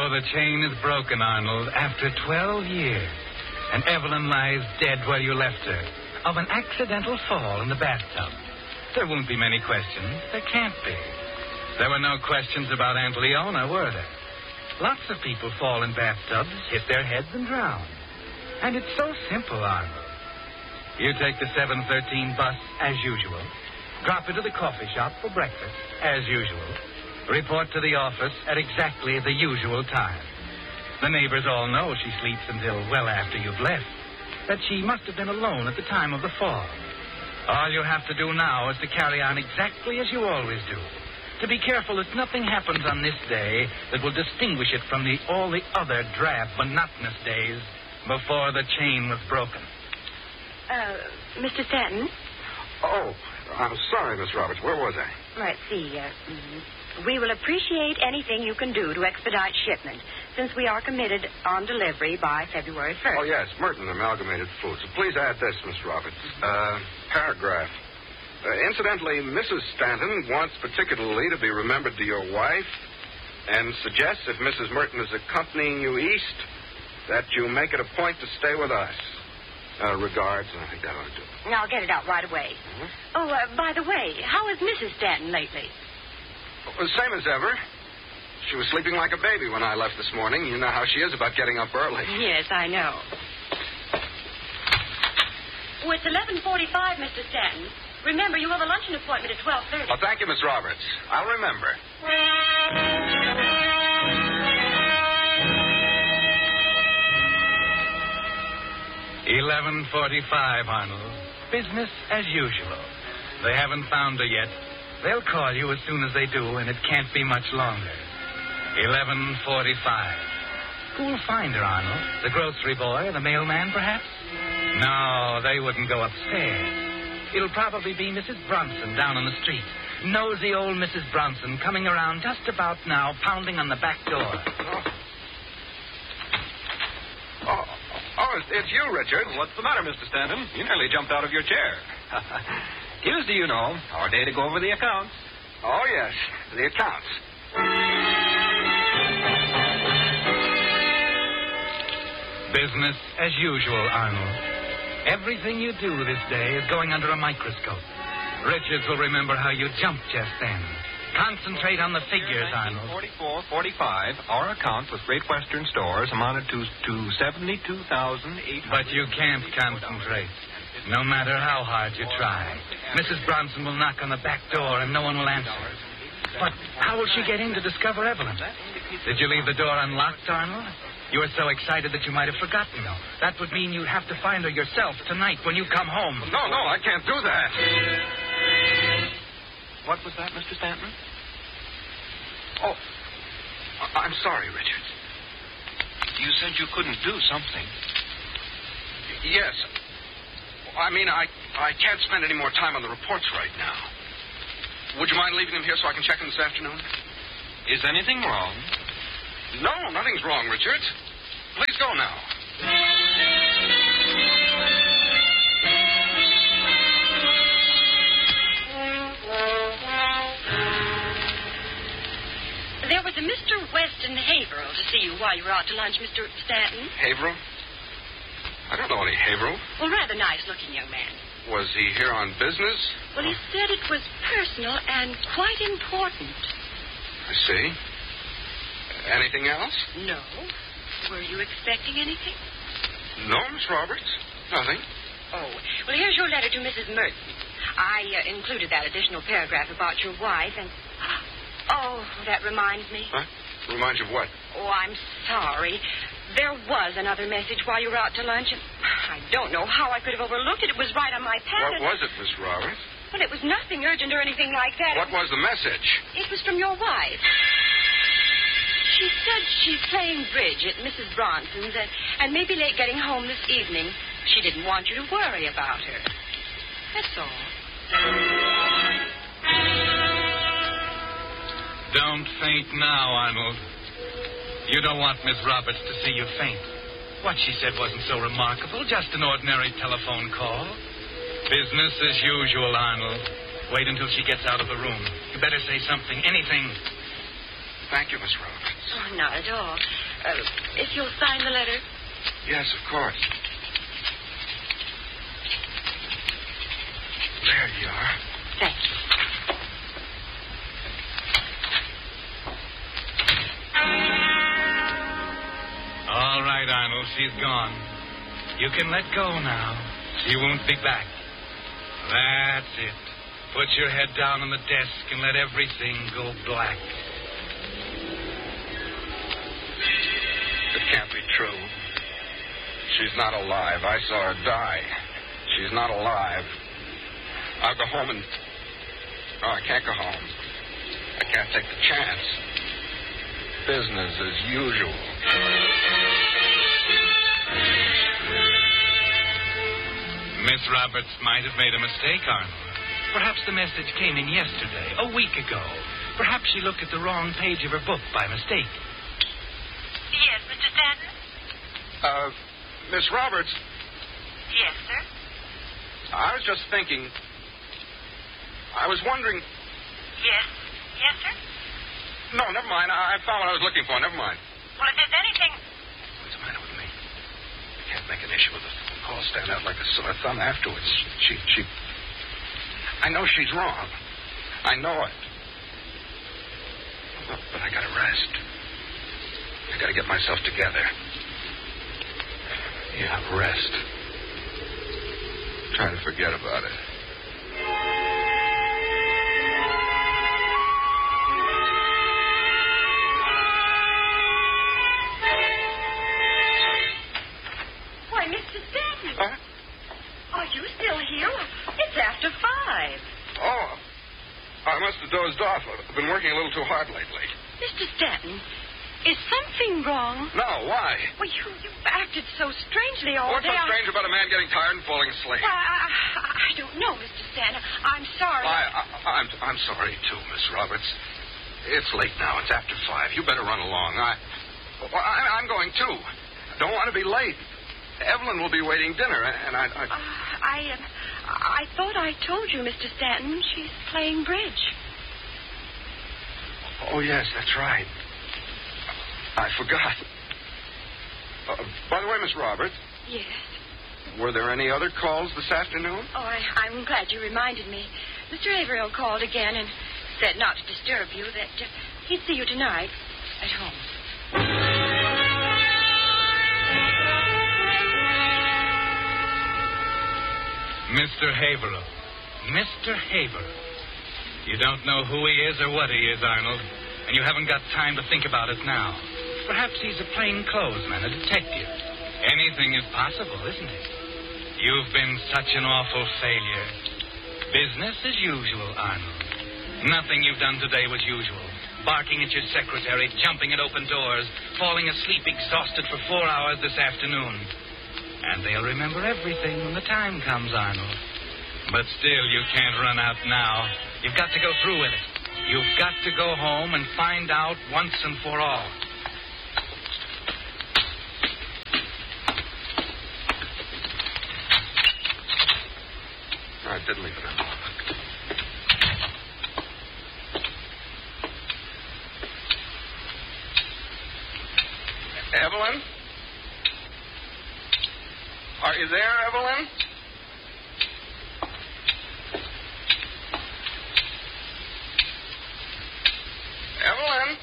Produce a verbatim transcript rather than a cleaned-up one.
Oh, the chain is broken, Arnold, after twelve years. And Evelyn lies dead where you left her, of an accidental fall in the bathtub. There won't be many questions. There can't be. There were no questions about Aunt Leona, were there? Lots of people fall in bathtubs, hit their heads, and drown. And it's so simple, Arnold. You take the seven thirteen bus as usual, drop into the coffee shop for breakfast as usual, report to the office at exactly the usual time. The neighbors all know she sleeps until well after you've left, that she must have been alone at the time of the fall. All you have to do now is to carry on exactly as you always do. To be careful that nothing happens on this day that will distinguish it from the, all the other drab, monotonous days before the chain was broken. Uh, Mister Stanton? Oh, I'm sorry, Miss Roberts. Where was I? Let's see. Uh, mm, we will appreciate anything you can do to expedite shipment, since we are committed on delivery by February first. Oh, yes, Merton Amalgamated Foods. Please add this, Miss Roberts. Uh, paragraph. Uh, incidentally, Missus Stanton wants particularly to be remembered to your wife and suggests if Missus Merton is accompanying you east, that you make it a point to stay with us. Uh, regards, and I think that ought to do it. I'll get it out right away. Mm-hmm. Oh, uh, by the way, how is Missus Stanton lately? Well, same as ever. She was sleeping like a baby when I left this morning. You know how she is about getting up early. Yes, I know. Oh, it's eleven forty-five, Mister Stanton. Remember, you have a luncheon appointment at twelve thirty. Oh, thank you, Miss Roberts. I'll remember. eleven forty-five, Arnold. Business as usual. They haven't found her yet. They'll call you as soon as they do, and it can't be much longer. eleven forty-five. Who'll find her, Arnold? The grocery boy or the mailman, perhaps? No, they wouldn't go upstairs. It'll probably be Missus Bronson down on the street. Nosy old Missus Bronson coming around just about now, pounding on the back door. Oh, oh, oh it's, it's you, Richard. What's the matter, Mister Stanton? You nearly jumped out of your chair. Tuesday, you know, our day to go over the accounts. Oh, yes, the accounts. Business as usual, Arnold. Everything you do this day is going under a microscope. Richards will remember how you jumped just then. Concentrate on the figures, Arnold. forty-four forty-five, our account with Great Western Stores amounted to, to seventy-two thousand eight hundred... But you can't concentrate, no matter how hard you try. Missus Bronson will knock on the back door and no one will answer. But how will she get in to discover Evelyn? Did you leave the door unlocked, Arnold? You were so excited that you might have forgotten. That would mean you'd have to find her yourself tonight when you come home. No, no, I can't do that. What was that, Mister Stanton? Oh, I'm sorry, Richard. You said you couldn't do something. Yes. I mean, I, I can't spend any more time on the reports right now. Would you mind leaving them here so I can check them this afternoon? Is anything wrong? No, nothing's wrong, Richard. Please go now. There was a Mister Weston Haverhill to see you while you were out to lunch, Mister Stanton. Haverhill? I don't know any Haverhill. Well, rather nice-looking young man. Was he here on business? Well, he said it was personal and quite important. I see. Anything else? No. Were you expecting anything? No, Miss Roberts. Nothing. Oh, well, here's your letter to Missus Merton. I uh, included that additional paragraph about your wife, and... Oh, that reminds me. Huh? Reminds you of what? Oh, I'm sorry. There was another message while you were out to lunch, and I don't know how I could have overlooked it. It was right on my pad. What was it, Miss Roberts? Well, it was nothing urgent or anything like that. What was the message? It was from your wife. She said she's playing bridge at Missus Bronson's and, and may be late getting home this evening. She didn't want you to worry about her. That's all. Don't faint now, Arnold. You don't want Miss Roberts to see you faint. What she said wasn't so remarkable, just an ordinary telephone call. Business as usual, Arnold. Wait until she gets out of the room. You better say something, anything. Thank you, Miss Roberts. Oh, not at all. Uh, if you'll sign the letter. Yes, of course. There you are. Thank you. All right, Arnold, she's gone. You can let go now. She won't be back. That's it. Put your head down on the desk and let everything go black. It can't be true. She's not alive. I saw her die. She's not alive. I'll go home and... No, I can't go home. I can't take the chance. Business as usual. Miss Roberts might have made a mistake, Arnold. Perhaps the message came in yesterday, a week ago. Perhaps she looked at the wrong page of her book by mistake. Yes, Mister Stanton? Uh, Miss Roberts, Yes, sir. I was just thinking... I was wondering... Yes. Yes, sir? No, never mind. I, I found what I was looking for. Never mind. Well, if there's anything... What's the matter with me? I can't make an issue with a phone call stand out like a sore thumb afterwards. She, she... I know she's wrong. I know it. But, but I gotta rest. I gotta get myself together. Yeah, rest. Try to forget about it. Why, Mister Stanton. Huh? Are you still here? It's after five. Oh, I must have dozed off. I've been working a little too hard lately. Mister Stanton, is something wrong? No, why? Well, you, you've acted so strangely all What's day. so strange about a man getting tired and falling asleep? I, I, I don't know, Mister Stanton. I'm sorry. I, I, I'm, I'm sorry, too, Miss Roberts. It's late now. It's after five. You better run along. I, well, I, I'm going, too. I don't want to be late. Evelyn will be waiting dinner, and I... I... Uh, I, uh, I thought I told you, Mister Stanton, she's playing bridge. Oh, yes, that's right. I forgot. Uh, by the way, Miss Roberts, Yes. were there any other calls this afternoon? Oh, I, I'm glad you reminded me. Mister Averill called again and said not to disturb you, that uh, he'd see you tonight at home. Mister Haverhill. Mister Haverhill. You don't know who he is or what he is, Arnold, and you haven't got time to think about it now. Perhaps he's a plainclothesman, a detective. Anything is possible, isn't it? You've been such an awful failure. Business as usual, Arnold. Nothing you've done today was usual. Barking at your secretary, jumping at open doors, falling asleep exhausted for four hours this afternoon. And they'll remember everything when the time comes, Arnold. But still, you can't run out now. You've got to go through with it. You've got to go home and find out once and for all. I did leave it unlocked. Evelyn? Are you there, Evelyn? Evelyn?